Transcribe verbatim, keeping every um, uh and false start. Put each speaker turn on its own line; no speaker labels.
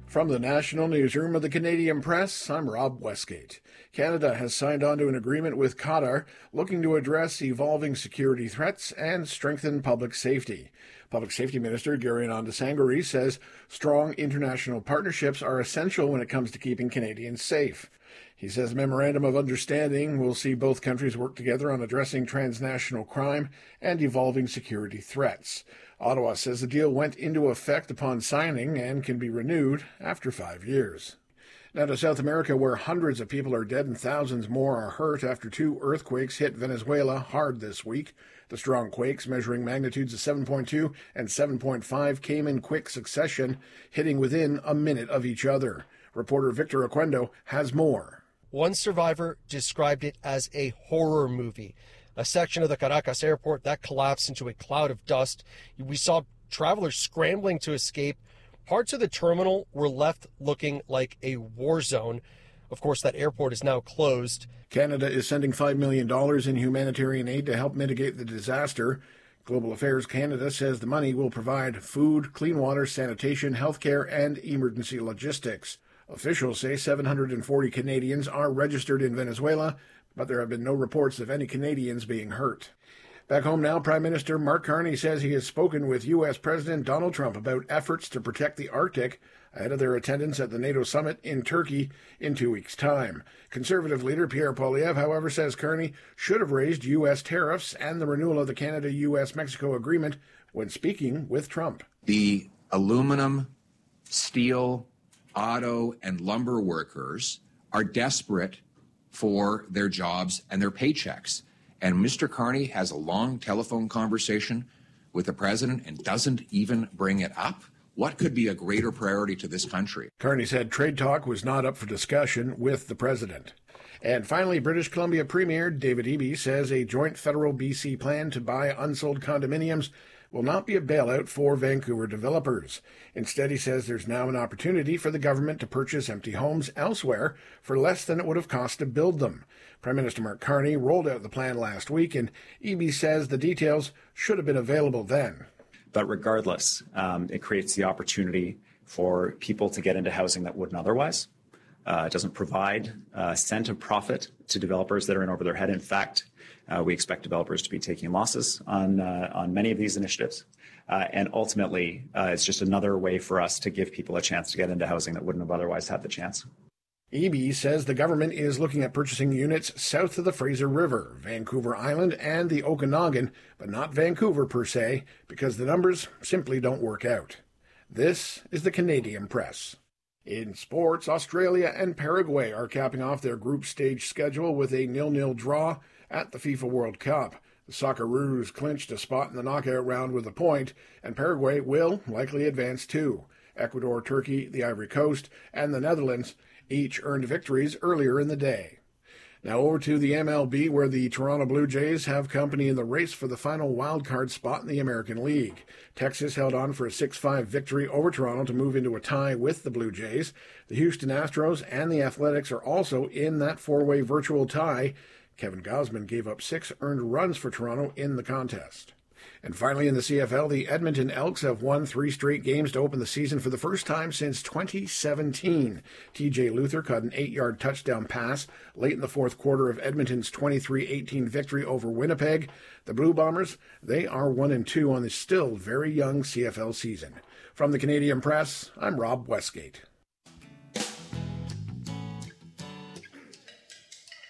From the National Newsroom of the Canadian Press, I'm Rob Westgate. Canada has signed on to an agreement with Qatar looking to address evolving security threats and strengthen public safety. Public Safety Minister Gary Anand says strong international partnerships are essential when it comes to keeping Canadians safe. He says a memorandum of understanding will see both countries work together on addressing transnational crime and evolving security threats. Ottawa says the deal went into effect upon signing and can be renewed after five years. Now to South America, where hundreds of people are dead and thousands more are hurt after two earthquakes hit Venezuela hard this week. The strong quakes, measuring magnitudes of seven point two and seven point five, came in quick succession, hitting within a minute of each other. Reporter Victor Oquendo has more.
One survivor described it as a horror movie. A section of the Caracas airport that collapsed into a cloud of dust. We saw travelers scrambling to escape. Parts of the terminal were left looking like a war zone. Of course, that airport is now closed.
Canada is sending five million dollars in humanitarian aid to help mitigate the disaster. Global Affairs Canada says the money will provide food, clean water, sanitation, healthcare, and emergency logistics. Officials say seven hundred forty Canadians are registered in Venezuela, but there have been no reports of any Canadians being hurt. Back home now, Prime Minister Mark Carney says he has spoken with U S President Donald Trump about efforts to protect the Arctic ahead of their attendance at the NATO summit in Turkey in two weeks' time. Conservative leader Pierre Poilievre, however, says Carney should have raised U S tariffs and the renewal of the Canada-U S Mexico agreement when speaking with Trump.
The aluminum, steel, auto, and lumber workers are desperate for their jobs and their paychecks. And Mister Carney has a long telephone conversation with the president and doesn't even bring it up. What could be a greater priority to this country?
Carney said trade talk was not up for discussion with the president. And finally, British Columbia Premier David Eby says a joint federal B C plan to buy unsold condominiums will not be a bailout for Vancouver developers. Instead, he says there's now an opportunity for the government to purchase empty homes elsewhere for less than it would have cost to build them. Prime Minister Mark Carney rolled out the plan last week, and Eby says the details should have been available then.
But regardless, um, it creates the opportunity for people to get into housing that wouldn't otherwise. Uh, it doesn't provide a cent of profit to developers that are in over their head. In fact, uh, we expect developers to be taking losses on uh, on many of these initiatives. Uh, and ultimately, uh, it's just another way for us to give people a chance to get into housing that wouldn't have otherwise had the chance.
Eby says the government is looking at purchasing units south of the Fraser River, Vancouver Island, and the Okanagan, but not Vancouver per se, because the numbers simply don't work out. This is the Canadian Press. In sports, Australia and Paraguay are capping off their group stage schedule with a nil-nil draw at the FIFA World Cup. The Socceroos clinched a spot in the knockout round with a point, and Paraguay will likely advance too. Ecuador, Turkey, the Ivory Coast, and the Netherlands each earned victories earlier in the day. Now over to the M L B, where the Toronto Blue Jays have company in the race for the final wildcard spot in the American League. Texas held on for a six five victory over Toronto to move into a tie with the Blue Jays. The Houston Astros and the Athletics are also in that four-way virtual tie. Kevin Gausman gave up six earned runs for Toronto in the contest. And finally, in the C F L, the Edmonton Elks have won three straight games to open the season for the first time since twenty seventeen. T J Luther caught an eight-yard touchdown pass late in the fourth quarter of Edmonton's twenty-three eighteen victory over Winnipeg. The Blue Bombers, they are one and two on the still very young C F L season. From the Canadian Press, I'm Rob Westgate.